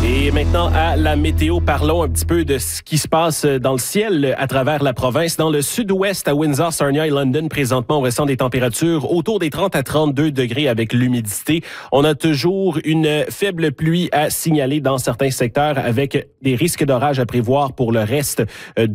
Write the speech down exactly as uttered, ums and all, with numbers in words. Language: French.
Et maintenant, à la météo, parlons un petit peu de ce qui se passe dans le ciel à travers la province. Dans le sud-ouest, à Windsor, Sarnia et London, présentement, on ressent des températures autour des trente à trente-deux degrés avec l'humidité. On a toujours une faible pluie à signaler dans certains secteurs avec des risques d'orage à prévoir pour le reste